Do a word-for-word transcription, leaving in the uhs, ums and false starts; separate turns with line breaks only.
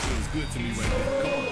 feels good to me right there. Come on.